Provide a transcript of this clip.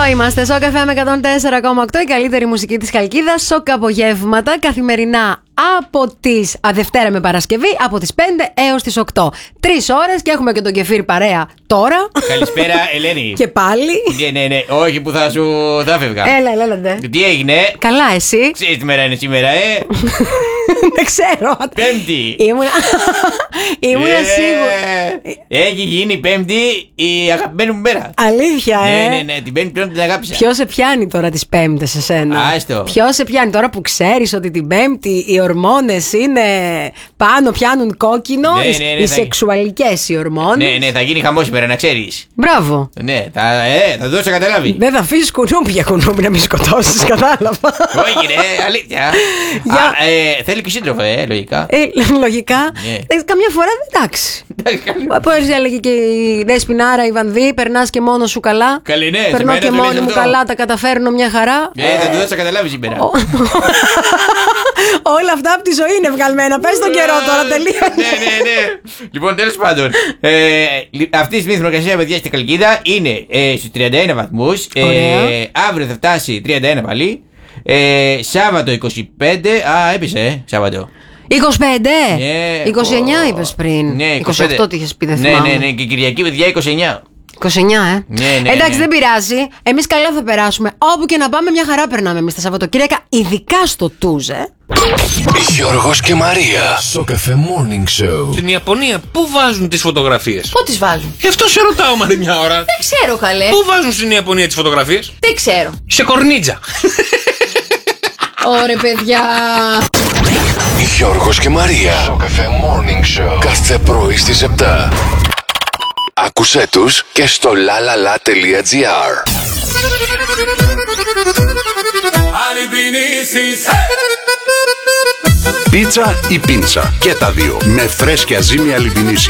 Εδώ είμαστε, Σοκ FM με 104,8, η καλύτερη μουσική της Χαλκίδας. Σοκ απογεύματα, καθημερινά από τις Δευτέρα με Παρασκευή, από τις 5 έως τις 8. 3 ώρες και έχουμε και τον Κεφίρ παρέα τώρα. Καλησπέρα, Ελένη. Και πάλι. Ναι, όχι που θα φεύγα. Έλα. Τι έγινε? Καλά, εσύ? Ξέρεις τι μέρα είναι σήμερα, Δεν ξέρω. Πέμπτη. Ήμουνα σίγουρη. Έχει γίνει Πέμπτη η αγαπημένη μου μέρα. Αλήθεια, Ναι, την Πέμπτη πλέον την αγάπησα. Ποιος σε πιάνει τώρα τις Πέμπτες εσένα? Άστο. Ποιος σε πιάνει τώρα που ξέρεις ότι την Πέμπτη οι ορμόνες είναι πάνω, πιάνουν κόκκινο? Ναι, οι σεξουαλικές οι ορμόνες. Ναι, θα γίνει χαμός σήμερα, να ξέρεις. Μπράβο. Ναι, θα δώσω καταλάβει. Δεν θα αφήσεις κουνούπι για κουνούπι να μην σκοτώσεις, κατάλαβα. Όχι, ρε, αλήθεια. Θέλει και σύντροφο, λογικά. Λογικά. Καμιά φορά εντάξει. Πώς έλεγε και η Δέσποινα η Βανδύ, περνάς και μόνος σου καλά. Καλή, ναι, περνώ και μόνη μου καλά, τα καταφέρνω μια χαρά. Θα του δώσω καταλάβει σήμερα. Όλα αυτά από τη ζωή είναι βγαλμένα. Πες τον καιρό τώρα, τελείω. Ναι. Λοιπόν, τέλος πάντων, αυτή τη στιγμή η θερμοκρασία, παιδιά, στην Χαλκίδα είναι στους 31 βαθμούς. Αύριο θα φτάσει 31 πάλι. Σάββατο 25. Έπεισε Σάββατο. 25! 29 29 είπες πριν. Ναι, 28 τι είχες πει, δεν θυμάμαι. Ναι, και Κυριακή, παιδιά, 29. 29, Ναι. Εντάξει, δεν πειράζει. Εμείς καλά θα περάσουμε. Όπου και να πάμε, μια χαρά περνάμε εμείς τα Σαββατοκύριακα, ειδικά στο Τούζε. Γιώργος και Μαρία. Σοκ FM Morning Show. Στην Ιαπωνία, πού βάζουν τις φωτογραφίες? Πού τις βάζουν? Γι' αυτό σε ρωτάω, μα μια ώρα. Δεν ξέρω, καλέ. Πού βάζουν στην Ιαπωνία τις φωτογραφίες? Δεν ξέρω. Σε κορνίτζα. Ωρε, παιδιά. Γιώργος και Μαρία. Σοκ FM Morning Show. Κάθε πρωί στις 7. Άκουσέ τους και στο lalala.gr. Πίτσα ή πίντσα, και τα δύο, με φρέσκια ζύμη αλιβινής.